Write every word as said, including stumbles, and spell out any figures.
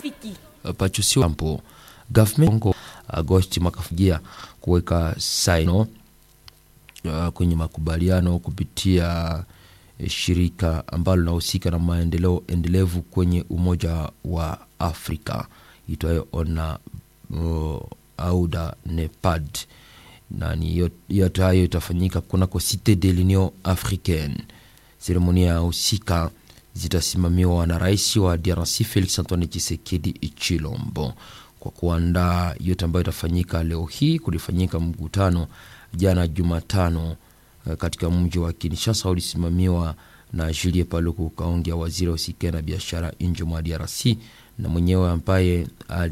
Pachusi Ampo government Agosti makafugia kuweka saino uh, kwenye makubaliano kupitia eh, shirika ambalo linahusika na maendeleo endelevu kwenye Umoja wa Afrika itwayo ona uh, Auda Nepad, na ni yote hayo itafanyika kunako Cité de l'Union Africaine. Seremonia ya husika zitasimamiwa na rais wa D R C Felix Antoine Tshisekedi Tshilombo. Kwa kuandaa yote ambayo itafanyika leo hii, kulifanyika mkutano jana Jumatano katika mji wa Kinshasa ulisimamiwa na Julie Paluku Kaongia, waziri wa usikia na biashara nje mwa D R C, na mwenyewe ambaye